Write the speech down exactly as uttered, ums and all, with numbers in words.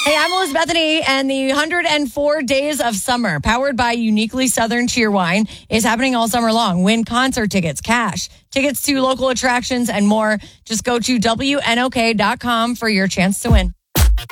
Hey, I'm Elizabeth Bethany, and the one hundred four Days of Summer, powered by Uniquely Southern Cheerwine, is happening all summer long. Win concert tickets, cash, tickets to local attractions, and more. Just go to W N O K dot com for your chance to win.